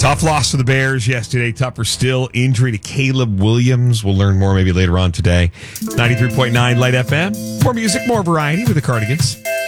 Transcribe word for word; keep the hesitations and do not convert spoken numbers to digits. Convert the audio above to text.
Tough loss for the Bears yesterday. Tougher still. Injury to Caleb Williams. We'll learn more maybe later on today. ninety-three point nine Light F M. More music, more variety with the Cardigans.